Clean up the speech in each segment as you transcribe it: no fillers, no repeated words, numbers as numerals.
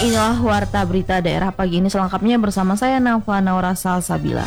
Inilah Warta Berita Daerah pagi ini, selengkapnya bersama saya Nafa Naura Salsabila.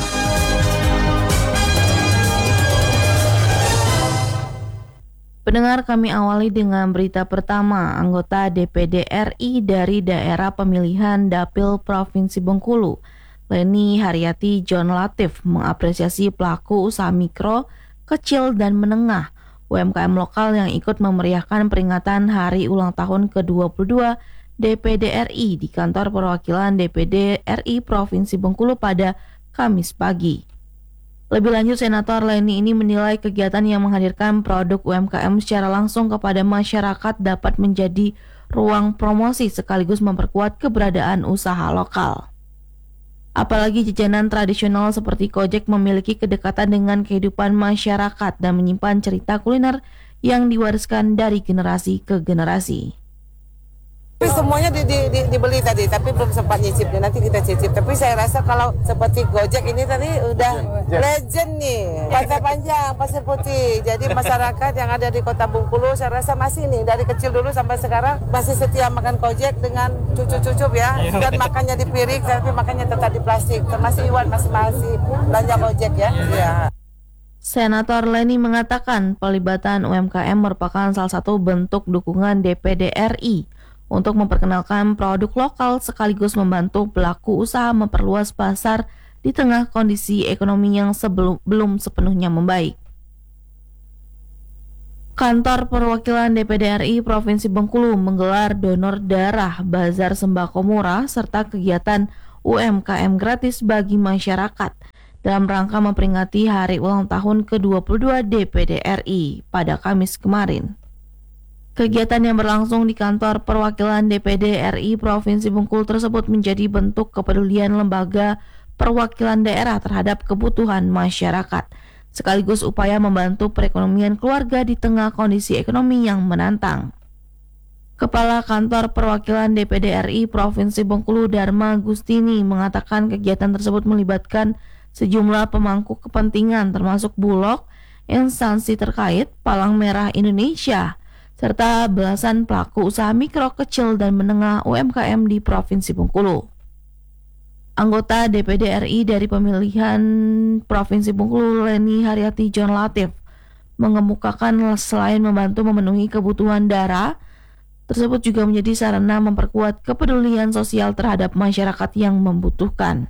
Pendengar, kami awali dengan berita pertama. Anggota DPD RI dari daerah pemilihan Dapil Provinsi Bengkulu, Leni Haryati John Latif, mengapresiasi pelaku usaha mikro, kecil, dan menengah UMKM lokal yang ikut memeriahkan peringatan hari ulang tahun ke-22 DPD RI di kantor perwakilan DPD RI Provinsi Bengkulu pada Kamis pagi. Lebih lanjut, Senator Leni ini menilai kegiatan yang menghadirkan produk UMKM secara langsung kepada masyarakat dapat menjadi ruang promosi sekaligus memperkuat keberadaan usaha lokal. Apalagi jajanan tradisional seperti Kojek memiliki kedekatan dengan kehidupan masyarakat dan menyimpan cerita kuliner yang diwariskan dari generasi ke generasi. Tapi semuanya dibeli tadi, tapi belum sempat nyicipnya, nanti kita cicip. Tapi saya rasa kalau seperti Gojek ini tadi udah legend nih, Pantai Panjang, Pasir Putih. Jadi masyarakat yang ada di Kota Bengkulu saya rasa masih nih, dari kecil dulu sampai sekarang masih setia makan Gojek dengan cucu-cucu ya. Dan makannya di piring, tapi makannya tetap di plastik. Termasuk Iwan masih belanja Gojek ya. Iya. Senator Leni mengatakan pelibatan UMKM merupakan salah satu bentuk dukungan DPD RI untuk memperkenalkan produk lokal sekaligus membantu pelaku usaha memperluas pasar di tengah kondisi ekonomi yang belum sepenuhnya membaik. Kantor perwakilan DPD RI Provinsi Bengkulu menggelar donor darah, bazar sembako murah, serta kegiatan UMKM gratis bagi masyarakat dalam rangka memperingati hari ulang tahun ke-22 DPD RI pada Kamis kemarin. Kegiatan yang berlangsung di kantor perwakilan DPD RI Provinsi Bengkulu tersebut menjadi bentuk kepedulian lembaga perwakilan daerah terhadap kebutuhan masyarakat, sekaligus upaya membantu perekonomian keluarga di tengah kondisi ekonomi yang menantang. Kepala Kantor Perwakilan DPD RI Provinsi Bengkulu Dharma Gustini mengatakan kegiatan tersebut melibatkan sejumlah pemangku kepentingan termasuk Bulog, instansi terkait, Palang Merah Indonesia, serta belasan pelaku usaha mikro, kecil, dan menengah UMKM di Provinsi Bengkulu. Anggota DPD RI dari pemilihan Provinsi Bengkulu, Leni Haryati John Latif, mengemukakan selain membantu memenuhi kebutuhan darah, tersebut juga menjadi sarana memperkuat kepedulian sosial terhadap masyarakat yang membutuhkan.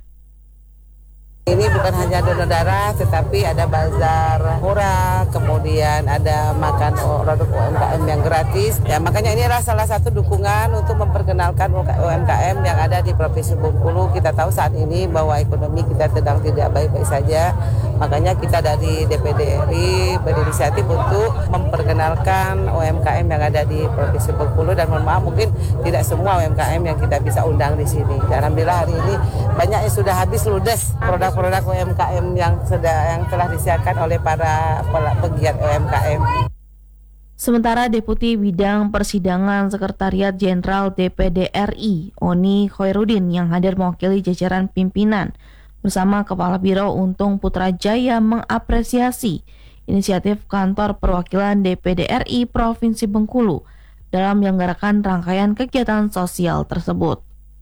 Ini bukan hanya donor darah, tetapi ada bazar murah, kemudian ada makan produk UMKM yang gratis. Ya, makanya ini adalah salah satu dukungan untuk memperkenalkan UMKM yang ada di Provinsi Bengkulu. Kita tahu saat ini bahwa ekonomi kita sedang tidak baik-baik saja. Makanya kita dari DPD RI berinisiatif untuk memperkenalkan UMKM yang ada di Provinsi Bengkulu, dan mohon maaf mungkin tidak semua UMKM yang kita bisa undang di sini. Dan alhamdulillah hari ini banyak yang sudah habis ludes produk UMKM yang telah disiapkan oleh para pegiat UMKM. Sementara Deputi Bidang Persidangan Sekretariat Jenderal DPD RI, Oni Khoirudin, yang hadir mewakili jajaran pimpinan bersama Kepala Biro Untung Putrajaya mengapresiasi inisiatif Kantor Perwakilan DPD RI Provinsi Bengkulu dalam menyelenggarakan rangkaian kegiatan sosial tersebut.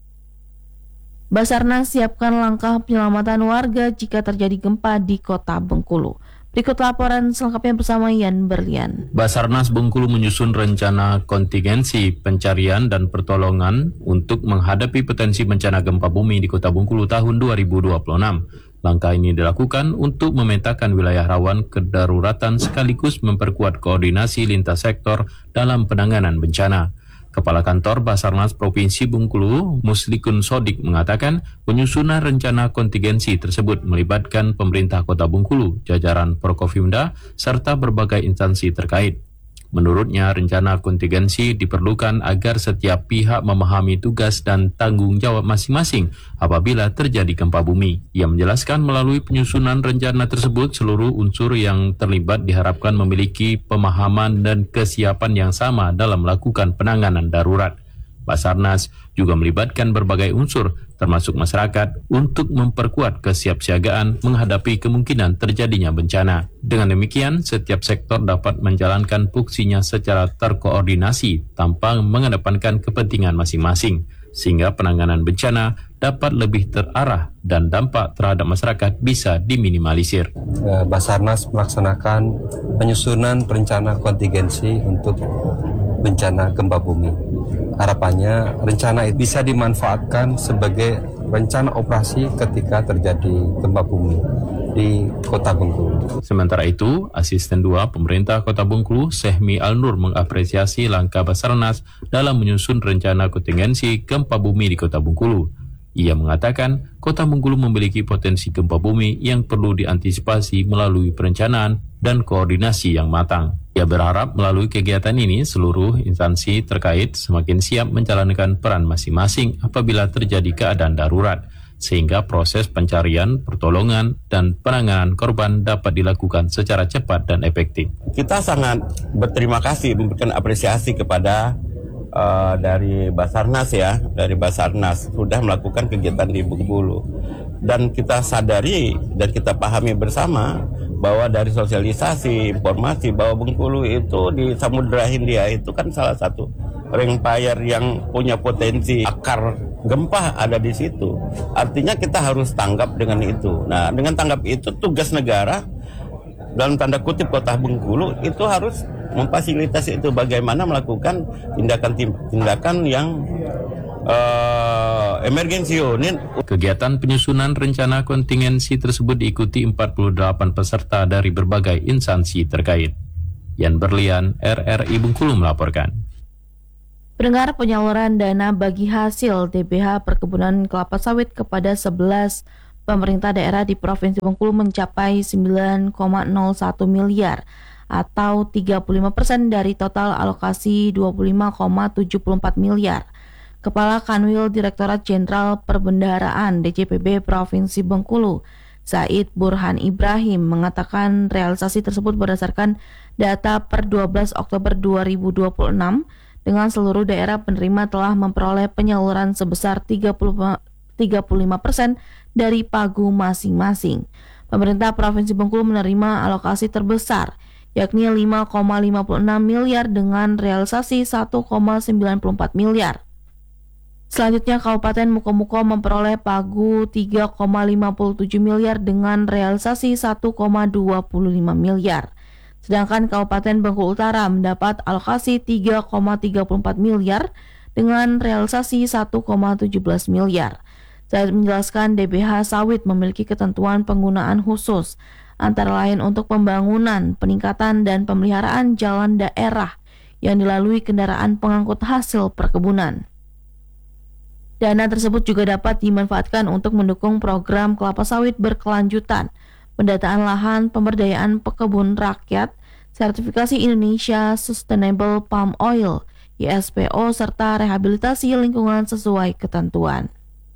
Basarnas siapkan langkah penyelamatan warga jika terjadi gempa di Kota Bengkulu. Berikut laporan selengkapnya bersama Yan Berlian. Basarnas Bengkulu menyusun rencana kontingensi pencarian dan pertolongan untuk menghadapi potensi bencana gempa bumi di Kota Bengkulu tahun 2026. Langkah ini dilakukan untuk memetakan wilayah rawan kedaruratan sekaligus memperkuat koordinasi lintas sektor dalam penanganan bencana. Kepala Kantor Basarnas Provinsi Bengkulu, Muslikun Sodik, mengatakan penyusunan rencana kontingensi tersebut melibatkan pemerintah Kota Bengkulu, jajaran Prokofimda, serta berbagai instansi terkait. Menurutnya, rencana kontingensi diperlukan agar setiap pihak memahami tugas dan tanggung jawab masing-masing apabila terjadi gempa bumi. Ia menjelaskan melalui penyusunan rencana tersebut, seluruh unsur yang terlibat diharapkan memiliki pemahaman dan kesiapan yang sama dalam melakukan penanganan darurat. Basarnas juga melibatkan berbagai unsur, termasuk masyarakat, untuk memperkuat kesiapsiagaan menghadapi kemungkinan terjadinya bencana. Dengan demikian, setiap sektor dapat menjalankan fungsinya secara terkoordinasi tanpa mengedepankan kepentingan masing-masing. sehingga penanganan bencana dapat lebih terarah dan dampak terhadap masyarakat bisa diminimalisir. Basarnas melaksanakan penyusunan rencana kontingensi untuk bencana gempa bumi. Harapannya rencana itu bisa dimanfaatkan sebagai rencana operasi ketika terjadi gempa bumi di Kota Bengkulu. Sementara itu, Asisten 2 Pemerintah Kota Bengkulu, Sehmi Al-Nur mengapresiasi langkah Basarnas dalam menyusun rencana kontingensi gempa bumi di Kota Bengkulu. Ia mengatakan, Kota Bengkulu memiliki potensi gempa bumi yang perlu diantisipasi melalui perencanaan dan koordinasi yang matang. Ia berharap melalui kegiatan ini, seluruh instansi terkait semakin siap menjalankan peran masing-masing apabila terjadi keadaan darurat, sehingga proses pencarian, pertolongan, dan penanganan korban dapat dilakukan secara cepat dan efektif. Kita sangat berterima kasih, memberikan apresiasi kepada dari Basarnas dari Basarnas sudah melakukan kegiatan di Bengkulu. Dan kita sadari dan kita pahami bersama bahwa dari sosialisasi informasi bahwa Bengkulu itu di Samudra Hindia itu kan salah satu rempayar yang punya potensi akar gempa ada di situ. Artinya kita harus tanggap dengan itu. Nah, dengan tanggap itu tugas negara dalam tanda kutip Kota Bengkulu itu harus memfasilitasi itu, bagaimana melakukan tindakan yang emergensionin. Kegiatan penyusunan rencana kontingensi tersebut diikuti 48 peserta dari berbagai instansi terkait. Yan Berlian, RRI Bengkulu melaporkan. Pendengar, penyaluran dana bagi hasil DBH perkebunan kelapa sawit kepada 11 pemerintah daerah di Provinsi Bengkulu mencapai 9,01 miliar atau 35% dari total alokasi 25,74 miliar. Kepala Kanwil Direktorat Jenderal Perbendaharaan DJPB Provinsi Bengkulu, Said Burhan Ibrahim, mengatakan realisasi tersebut berdasarkan data per 12 Oktober 2026 dengan seluruh daerah penerima telah memperoleh penyaluran sebesar 35% dari pagu masing-masing. Pemerintah Provinsi Bengkulu menerima alokasi terbesar, yakni 5,56 miliar dengan realisasi 1,94 miliar. Selanjutnya, Kabupaten Mukomuko memperoleh pagu 3,57 miliar dengan realisasi 1,25 miliar. Sedangkan Kabupaten Bengkulu Utara mendapat alokasi 3,34 miliar dengan realisasi 1,17 miliar. Saya menjelaskan DBH sawit memiliki ketentuan penggunaan khusus, antara lain untuk pembangunan, peningkatan, dan pemeliharaan jalan daerah yang dilalui kendaraan pengangkut hasil perkebunan. Dana tersebut juga dapat dimanfaatkan untuk mendukung program kelapa sawit berkelanjutan, pendataan lahan, pemberdayaan pekebun rakyat, sertifikasi Indonesia Sustainable Palm Oil, ISPO, serta rehabilitasi lingkungan sesuai ketentuan.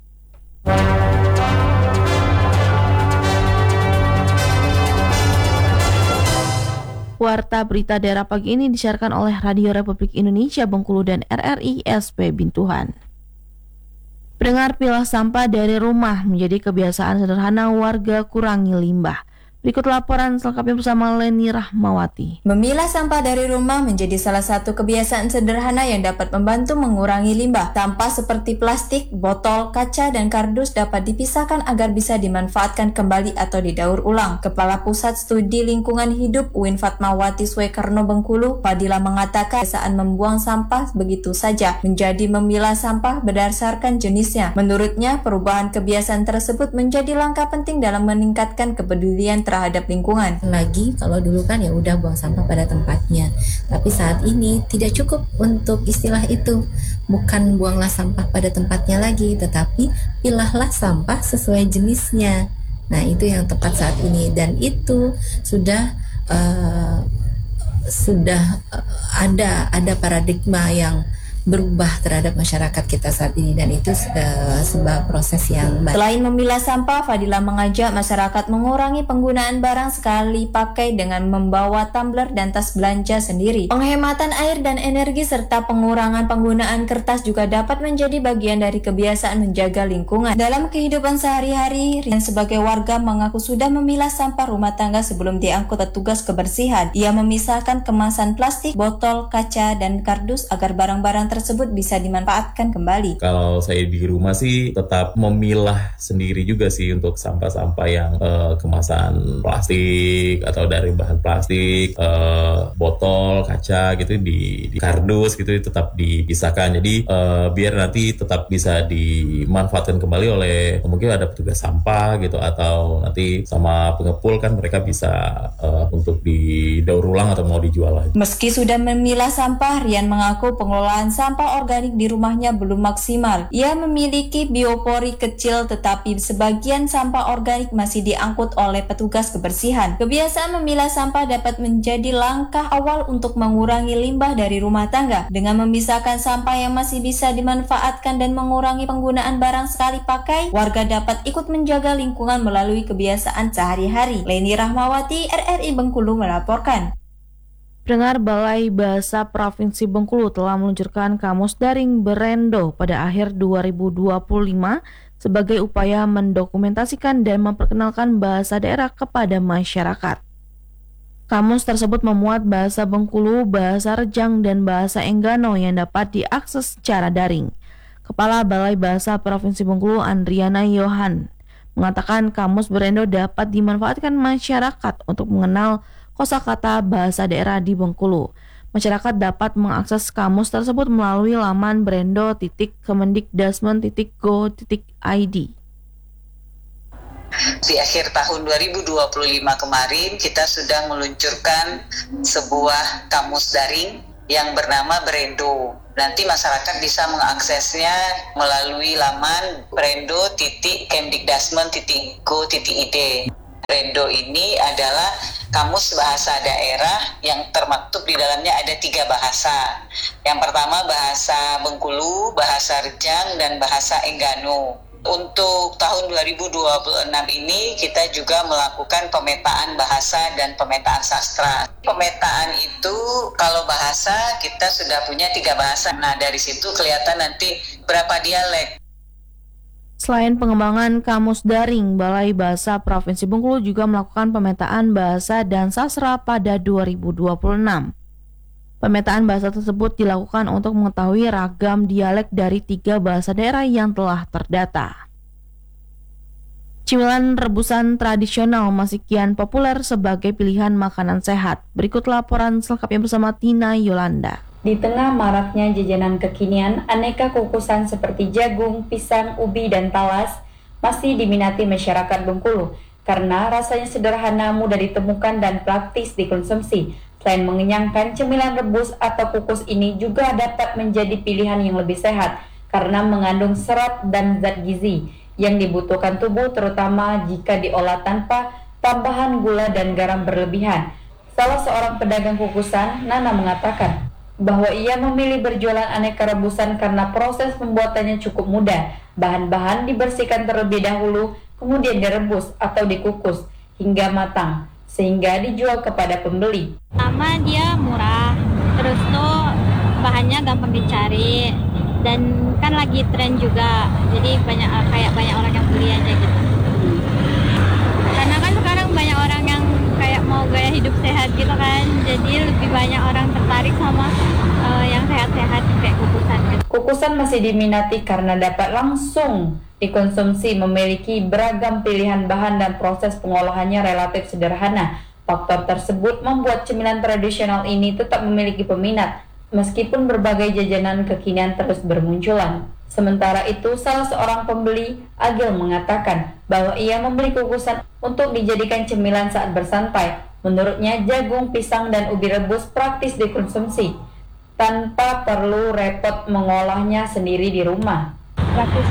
Warta berita daerah pagi ini disiarkan oleh Radio Republik Indonesia Bengkulu dan RRI SP Bintuhan. Pendengar, pilah sampah dari rumah menjadi kebiasaan sederhana warga, kurangi limbah. Berikut laporan selengkapnya bersama Leni Rahmawati. Memilah sampah dari rumah menjadi salah satu kebiasaan sederhana yang dapat membantu mengurangi limbah. Sampah seperti plastik, botol, kaca, dan kardus dapat dipisahkan agar bisa dimanfaatkan kembali atau didaur ulang. Kepala Pusat Studi Lingkungan Hidup UIN Fatmawati Swekarno Bengkulu, Fadila, mengatakan kebiasaan membuang sampah begitu saja menjadi memilah sampah berdasarkan jenisnya. Menurutnya, perubahan kebiasaan tersebut menjadi langkah penting dalam meningkatkan kepedulian terhadap lingkungan. Lagi kalau dulu kan ya udah buang sampah pada tempatnya, tapi saat ini tidak cukup untuk istilah itu. Bukan buanglah sampah pada tempatnya lagi, tetapi pilahlah sampah sesuai jenisnya. Nah, itu yang tepat saat ini, dan itu sudah ada paradigma yang berubah terhadap masyarakat kita saat ini, dan itu sebuah proses yang baik. Selain memilah sampah, Fadila mengajak masyarakat mengurangi penggunaan barang sekali pakai dengan membawa tumbler dan tas belanja sendiri. Penghematan air dan energi serta pengurangan penggunaan kertas juga dapat menjadi bagian dari kebiasaan menjaga lingkungan. Dalam kehidupan sehari-hari, Rian sebagai warga mengaku sudah memilah sampah rumah tangga sebelum diangkut petugas kebersihan. Ia memisahkan kemasan plastik, botol, kaca, dan kardus agar barang-barang tersebut tersebut bisa dimanfaatkan kembali. Kalau saya di rumah sih tetap memilah sendiri juga sih untuk sampah-sampah yang kemasan plastik atau dari bahan plastik, botol, kaca gitu di kardus gitu tetap dipisahkan. Jadi biar nanti tetap bisa dimanfaatkan kembali oleh mungkin ada petugas sampah gitu atau nanti sama pengepul kan mereka bisa untuk didaur ulang atau mau dijual lagi. Meski sudah memilah sampah, Rian mengaku pengelolaan sampah organik di rumahnya belum maksimal. Ia memiliki biopori kecil tetapi sebagian sampah organik masih diangkut oleh petugas kebersihan. Kebiasaan memilah sampah dapat menjadi langkah awal untuk mengurangi limbah dari rumah tangga. Dengan memisahkan sampah yang masih bisa dimanfaatkan dan mengurangi penggunaan barang sekali pakai, warga dapat ikut menjaga lingkungan melalui kebiasaan sehari-hari. Leni Rahmawati, RRI Bengkulu melaporkan. Pendengar, Balai Bahasa Provinsi Bengkulu telah meluncurkan kamus daring Berendo pada akhir 2025 sebagai upaya mendokumentasikan dan memperkenalkan bahasa daerah kepada masyarakat. Kamus tersebut memuat bahasa Bengkulu, bahasa Rejang, dan bahasa Enggano yang dapat diakses secara daring. Kepala Balai Bahasa Provinsi Bengkulu, Andriana Yohan, mengatakan kamus Berendo dapat dimanfaatkan masyarakat untuk mengenal kosakata bahasa daerah di Bengkulu. Masyarakat dapat mengakses kamus tersebut melalui laman berendo.kemendikdasmen.go.id. Di akhir tahun 2025 kemarin kita sudah meluncurkan sebuah kamus daring yang bernama Berendo. Nanti masyarakat bisa mengaksesnya melalui laman berendo.kemdikdasmen.go.id. Berendo ini adalah kamus bahasa daerah yang termaktub di dalamnya ada 3 bahasa. Yang pertama bahasa Bengkulu, bahasa Rejang, dan bahasa Enggano. Untuk tahun 2026 ini kita juga melakukan pemetaan bahasa dan pemetaan sastra. Pemetaan itu kalau bahasa kita sudah punya 3 bahasa. Nah dari situ kelihatan nanti berapa dialek. Selain pengembangan kamus daring, Balai Bahasa Provinsi Bengkulu juga melakukan pemetaan bahasa dan sastra pada 2026. Pemetaan bahasa tersebut dilakukan untuk mengetahui ragam dialek dari 3 bahasa daerah yang telah terdata. Cemilan rebusan tradisional masih kian populer sebagai pilihan makanan sehat. Berikut laporan selengkapnya bersama Tina Yolanda. Di tengah maraknya jajanan kekinian, aneka kukusan seperti jagung, pisang, ubi, dan talas masih diminati masyarakat Bengkulu karena rasanya sederhana, mudah ditemukan, dan praktis dikonsumsi. Selain mengenyangkan, cemilan rebus atau kukus ini juga dapat menjadi pilihan yang lebih sehat karena mengandung serat dan zat gizi yang dibutuhkan tubuh, terutama jika diolah tanpa tambahan gula dan garam berlebihan. Salah seorang pedagang kukusan, Nana, mengatakan bahwa ia memilih berjualan aneka rebusan karena proses pembuatannya cukup mudah. Bahan-bahan dibersihkan terlebih dahulu, kemudian direbus atau dikukus hingga matang, sehingga dijual kepada pembeli. Pertama dia murah, terus tuh bahannya gampang dicari, dan kan lagi tren juga, jadi banyak orang yang beli aja gitu. Karena kan sekarang banyak orang yang kayak mau gaya hidup sehat gitu kan, jadi lebih banyak orang tertarik sama yang sehat-sehat kayak kukusan gitu. Kukusan masih diminati karena dapat langsung dikonsumsi, memiliki beragam pilihan bahan dan proses pengolahannya relatif sederhana. Faktor tersebut membuat cemilan tradisional ini tetap memiliki peminat, meskipun berbagai jajanan kekinian terus bermunculan. Sementara itu, salah seorang pembeli, Agil, mengatakan bahwa ia membeli kukusan untuk dijadikan cemilan saat bersantai. Menurutnya, jagung, pisang, dan ubi rebus praktis dikonsumsi tanpa perlu repot mengolahnya sendiri di rumah. Praktis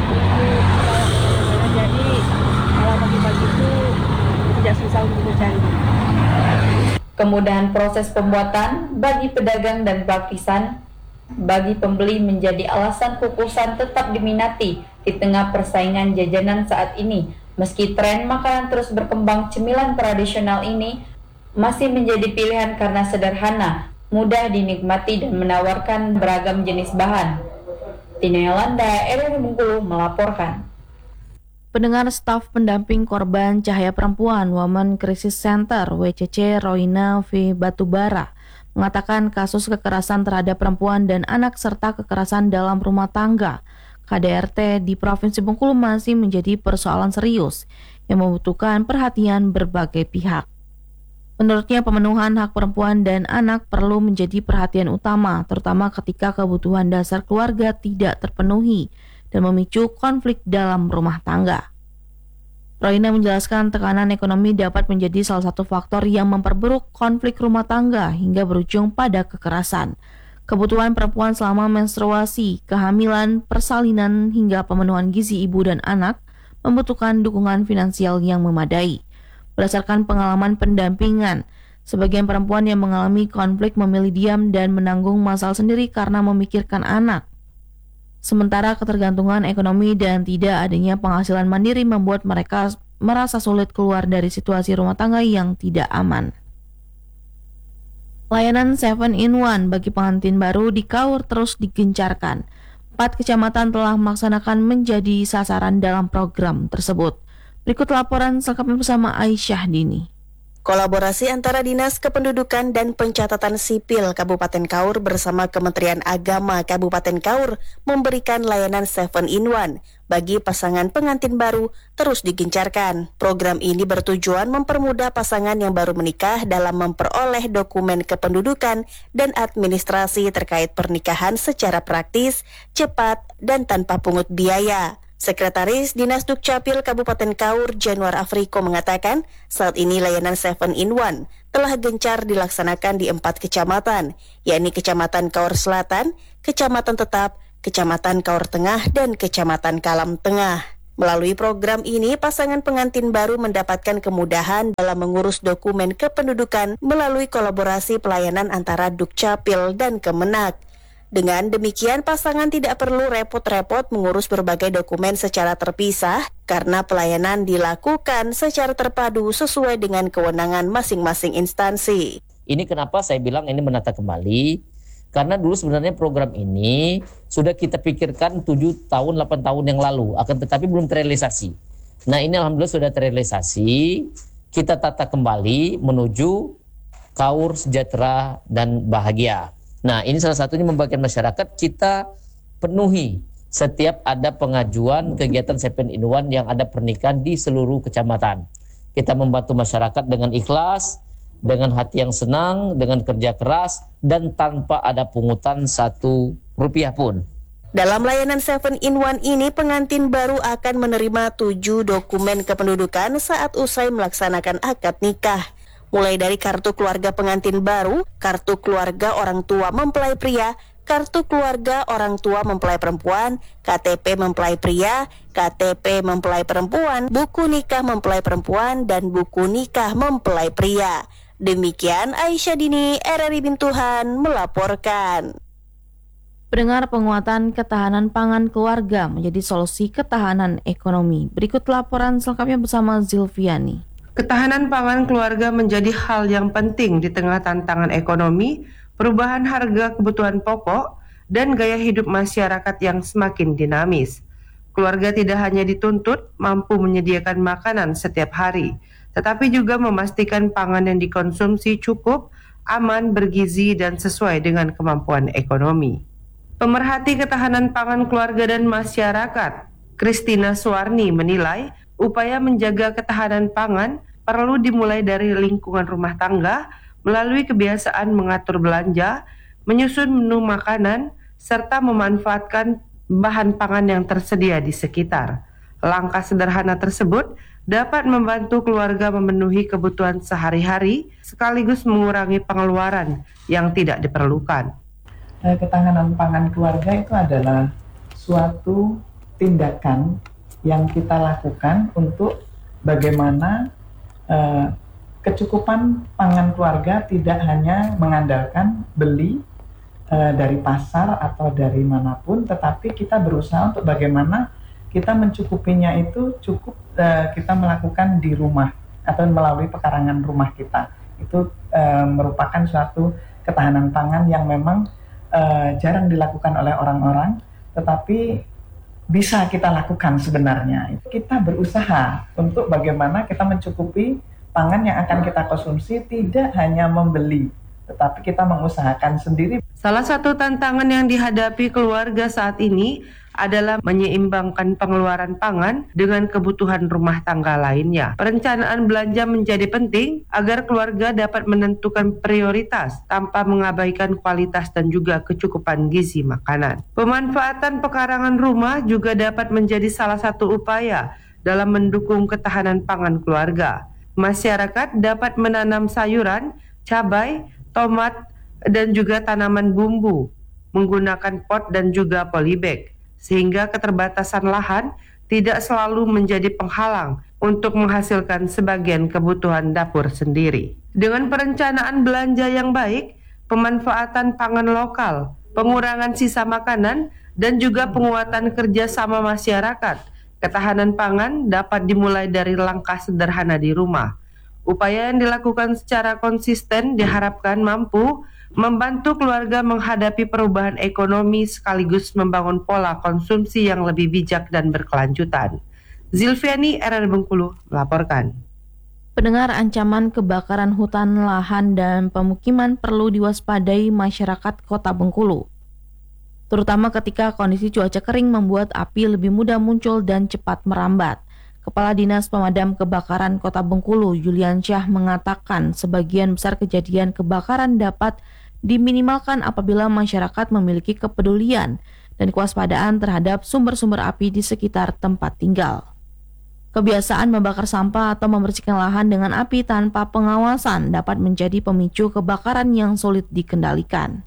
jadi kalau pagi-pagi itu tidak susah untuk mencari. Kemudahan proses pembuatan bagi pedagang dan praktisan bagi pembeli menjadi alasan kukusan tetap diminati di tengah persaingan jajanan saat ini. Meski tren makanan terus berkembang, cemilan tradisional ini masih menjadi pilihan karena sederhana, mudah dinikmati, dan menawarkan beragam jenis bahan. Tina Yolanda, RRI Bengkulu melaporkan. Pendengar, staf pendamping korban Cahaya Perempuan Women Crisis Center WCC Roina V Batubara mengatakan kasus kekerasan terhadap perempuan dan anak serta kekerasan dalam rumah tangga KDRT di Provinsi Bengkulu masih menjadi persoalan serius yang membutuhkan perhatian berbagai pihak. Menurutnya, pemenuhan hak perempuan dan anak perlu menjadi perhatian utama, terutama ketika kebutuhan dasar keluarga tidak terpenuhi dan memicu konflik dalam rumah tangga. Roina menjelaskan tekanan ekonomi dapat menjadi salah satu faktor yang memperburuk konflik rumah tangga hingga berujung pada kekerasan. Kebutuhan perempuan selama menstruasi, kehamilan, persalinan, hingga pemenuhan gizi ibu dan anak membutuhkan dukungan finansial yang memadai. Berdasarkan pengalaman pendampingan, sebagian perempuan yang mengalami konflik memilih diam dan menanggung masalah sendiri karena memikirkan anak. Sementara ketergantungan ekonomi dan tidak adanya penghasilan mandiri membuat mereka merasa sulit keluar dari situasi rumah tangga yang tidak aman. Layanan 7-in-1 bagi pengantin baru di Kaur terus digencarkan. 4 kecamatan telah melaksanakan menjadi sasaran dalam program tersebut. Berikut laporan selengkapnya bersama Aisyah Dini. Kolaborasi antara Dinas Kependudukan dan Pencatatan Sipil Kabupaten Kaur bersama Kementerian Agama Kabupaten Kaur memberikan layanan 7-in-1 bagi pasangan pengantin baru terus digencarkan. Program ini bertujuan mempermudah pasangan yang baru menikah dalam memperoleh dokumen kependudukan dan administrasi terkait pernikahan secara praktis, cepat, dan tanpa pungut biaya. Sekretaris Dinas Dukcapil Kabupaten Kaur, Januar Afriko, mengatakan saat ini layanan 7-in-1 telah gencar dilaksanakan di 4 kecamatan, yakni Kecamatan Kaur Selatan, Kecamatan Tetap, Kecamatan Kaur Tengah, dan Kecamatan Kalam Tengah. Melalui program ini, pasangan pengantin baru mendapatkan kemudahan dalam mengurus dokumen kependudukan melalui kolaborasi pelayanan antara Dukcapil dan Kemenak. Dengan demikian, pasangan tidak perlu repot-repot mengurus berbagai dokumen secara terpisah karena pelayanan dilakukan secara terpadu sesuai dengan kewenangan masing-masing instansi. Ini kenapa saya bilang ini menata kembali, karena dulu sebenarnya program ini sudah kita pikirkan 7 tahun, 8 tahun yang lalu, akan tetapi belum terrealisasi. Nah, ini alhamdulillah sudah terrealisasi, kita tata kembali menuju Kaur sejahtera dan bahagia. Nah, ini salah satunya membagikan masyarakat, kita penuhi setiap ada pengajuan kegiatan 7-in-1 yang ada pernikahan di seluruh kecamatan. Kita membantu masyarakat dengan ikhlas, dengan hati yang senang, dengan kerja keras, dan tanpa ada pungutan 1 rupiah pun. Dalam layanan 7-in-1 ini, pengantin baru akan menerima 7 dokumen kependudukan saat usai melaksanakan akad nikah. Mulai dari kartu keluarga pengantin baru, kartu keluarga orang tua mempelai pria, kartu keluarga orang tua mempelai perempuan, KTP mempelai pria, KTP mempelai perempuan, buku nikah mempelai perempuan, dan buku nikah mempelai pria. Demikian Aisyah Dini, RRI Bintuhan melaporkan. Pendengar, penguatan ketahanan pangan keluarga menjadi solusi ketahanan ekonomi. Berikut laporan selengkapnya bersama Zilviani. Ketahanan pangan keluarga menjadi hal yang penting di tengah tantangan ekonomi, perubahan harga kebutuhan pokok, dan gaya hidup masyarakat yang semakin dinamis. Keluarga tidak hanya dituntut mampu menyediakan makanan setiap hari, tetapi juga memastikan pangan yang dikonsumsi cukup, aman, bergizi, dan sesuai dengan kemampuan ekonomi. Pemerhati ketahanan pangan keluarga dan masyarakat, Kristina Suwarni, menilai upaya menjaga ketahanan pangan perlu dimulai dari lingkungan rumah tangga melalui kebiasaan mengatur belanja, menyusun menu makanan, serta memanfaatkan bahan pangan yang tersedia di sekitar. Langkah sederhana tersebut dapat membantu keluarga memenuhi kebutuhan sehari-hari sekaligus mengurangi pengeluaran yang tidak diperlukan. Ketahanan pangan keluarga itu adalah suatu tindakan yang kita lakukan untuk bagaimana kecukupan pangan keluarga tidak hanya mengandalkan beli dari pasar atau dari manapun, tetapi kita berusaha untuk bagaimana kita mencukupinya itu cukup kita melakukan di rumah atau melalui pekarangan rumah kita. Itu merupakan suatu ketahanan pangan yang memang jarang dilakukan oleh orang-orang, tetapi bisa kita lakukan sebenarnya. Kita berusaha untuk bagaimana kita mencukupi pangan yang akan kita konsumsi, tidak hanya membeli, tetapi kita mengusahakan sendiri. Salah satu tantangan yang dihadapi keluarga saat ini adalah menyeimbangkan pengeluaran pangan dengan kebutuhan rumah tangga lainnya. Perencanaan belanja menjadi penting agar keluarga dapat menentukan prioritas tanpa mengabaikan kualitas dan juga kecukupan gizi makanan. Pemanfaatan pekarangan rumah juga dapat menjadi salah satu upaya dalam mendukung ketahanan pangan keluarga. Masyarakat dapat menanam sayuran, cabai, tomat, dan juga tanaman bumbu menggunakan pot dan juga polybag, sehingga keterbatasan lahan tidak selalu menjadi penghalang untuk menghasilkan sebagian kebutuhan dapur sendiri. Dengan perencanaan belanja yang baik, pemanfaatan pangan lokal, pengurangan sisa makanan, dan juga penguatan kerjasama masyarakat, ketahanan pangan dapat dimulai dari langkah sederhana di rumah. Upaya yang dilakukan secara konsisten diharapkan mampu membantu keluarga menghadapi perubahan ekonomi sekaligus membangun pola konsumsi yang lebih bijak dan berkelanjutan. Zilviani, RRI Bengkulu, melaporkan. Pendengar, ancaman kebakaran hutan, lahan, dan pemukiman perlu diwaspadai masyarakat Kota Bengkulu, terutama ketika kondisi cuaca kering membuat api lebih mudah muncul dan cepat merambat. Kepala Dinas Pemadam Kebakaran Kota Bengkulu, Julian Syah, mengatakan sebagian besar kejadian kebakaran dapat diminimalkan apabila masyarakat memiliki kepedulian dan kewaspadaan terhadap sumber-sumber api di sekitar tempat tinggal. Kebiasaan membakar sampah atau membersihkan lahan dengan api tanpa pengawasan dapat menjadi pemicu kebakaran yang sulit dikendalikan.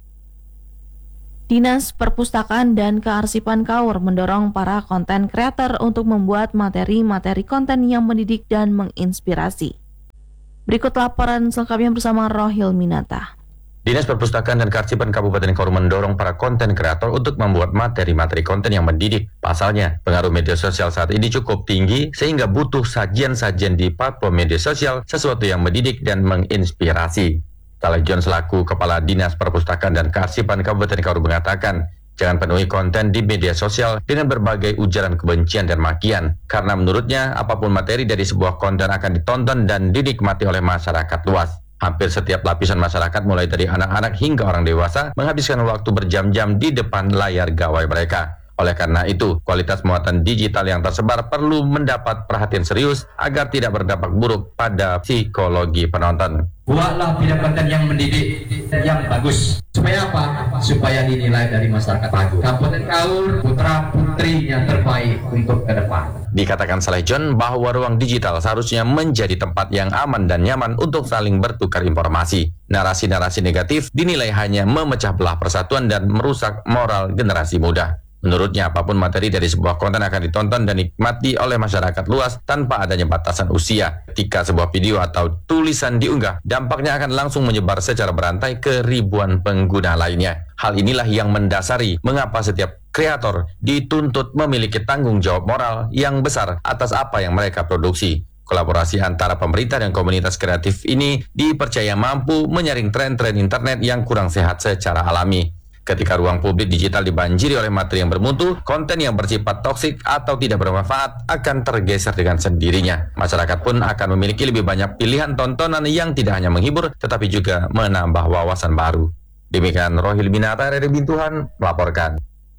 Dinas Perpustakaan dan Kearsipan Kaur mendorong para konten kreator untuk membuat materi-materi konten yang mendidik dan menginspirasi. Berikut laporan selengkapnya bersama Rohil Minata. Dinas Perpustakaan dan Kearsipan Kabupaten Kaur mendorong para konten kreator untuk membuat materi-materi konten yang mendidik. Pasalnya, pengaruh media sosial saat ini cukup tinggi sehingga butuh sajian-sajian di platform media sosial, sesuatu yang mendidik dan menginspirasi. Saleh John selaku Kepala Dinas Perpustakaan dan Kearsipan Kabupaten Kaur mengatakan, jangan penuhi konten di media sosial dengan berbagai ujaran kebencian dan makian, karena menurutnya apapun materi dari sebuah konten akan ditonton dan dinikmati oleh masyarakat luas. Hampir setiap lapisan masyarakat mulai dari anak-anak hingga orang dewasa menghabiskan waktu berjam-jam di depan layar gawai mereka. Oleh karena itu, kualitas muatan digital yang tersebar perlu mendapat perhatian serius agar tidak berdampak buruk pada psikologi penonton. Buatlah video konten yang mendidik, yang bagus. Supaya apa? Supaya dinilai dari masyarakat bagus. Kabupaten Kaur, putra-putri yang terbaik untuk ke depan. Dikatakan Saleh John bahwa ruang digital seharusnya menjadi tempat yang aman dan nyaman untuk saling bertukar informasi. Narasi-narasi negatif dinilai hanya memecah belah persatuan dan merusak moral generasi muda. Menurutnya, apapun materi dari sebuah konten akan ditonton dan dinikmati oleh masyarakat luas tanpa adanya batasan usia. Ketika sebuah video atau tulisan diunggah, dampaknya akan langsung menyebar secara berantai ke ribuan pengguna lainnya. Hal inilah yang mendasari mengapa setiap kreator dituntut memiliki tanggung jawab moral yang besar atas apa yang mereka produksi. Kolaborasi antara pemerintah dan komunitas kreatif ini dipercaya mampu menyaring tren-tren internet yang kurang sehat secara alami. Ketika ruang publik digital dibanjiri oleh materi yang bermutu, konten yang bersifat toksik atau tidak bermanfaat akan tergeser dengan sendirinya. Masyarakat pun akan memiliki lebih banyak pilihan tontonan yang tidak hanya menghibur, tetapi juga menambah wawasan baru. Demikian Rohil Minata, RRI Bintuhan, melaporkan.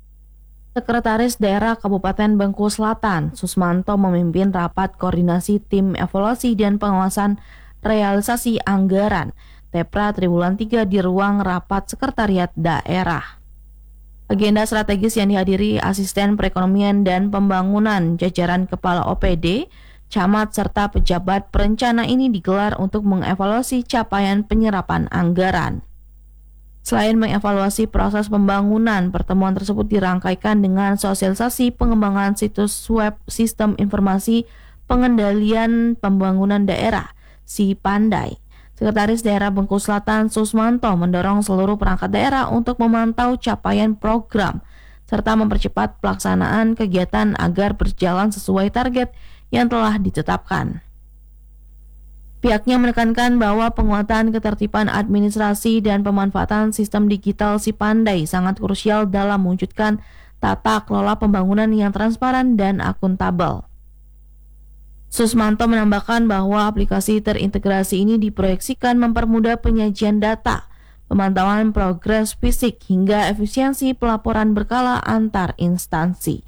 Sekretaris Daerah Kabupaten Bengkulu Selatan, Susmanto, memimpin rapat koordinasi tim evaluasi dan pengawasan realisasi anggaran Tepra Triwulan 3 di ruang rapat Sekretariat Daerah. Agenda strategis yang dihadiri Asisten Perekonomian dan Pembangunan, jajaran Kepala OPD, camat, serta pejabat perencana ini digelar untuk mengevaluasi capaian penyerapan anggaran. Selain mengevaluasi proses pembangunan, pertemuan tersebut dirangkaikan dengan sosialisasi pengembangan situs web Sistem Informasi Pengendalian Pembangunan Daerah, SIPANDAI. Sekretaris Daerah Bengkulu Selatan, Susmanto, mendorong seluruh perangkat daerah untuk memantau capaian program serta mempercepat pelaksanaan kegiatan agar berjalan sesuai target yang telah ditetapkan. Pihaknya menekankan bahwa penguatan ketertiban administrasi dan pemanfaatan sistem digital SIPANDAI sangat krusial dalam mewujudkan tata kelola pembangunan yang transparan dan akuntabel. Susmanto menambahkan bahwa aplikasi terintegrasi ini diproyeksikan mempermudah penyajian data, pemantauan progres fisik, hingga efisiensi pelaporan berkala antar instansi.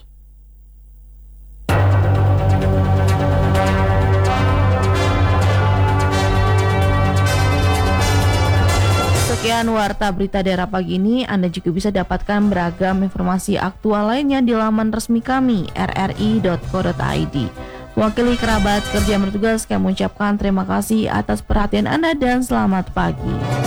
Sekian Warta Berita Daerah pagi ini. Anda juga bisa dapatkan beragam informasi aktual lainnya di laman resmi kami, rri.co.id. Wakili kerabat kerja yang bertugas, kami mengucapkan terima kasih atas perhatian Anda dan selamat pagi.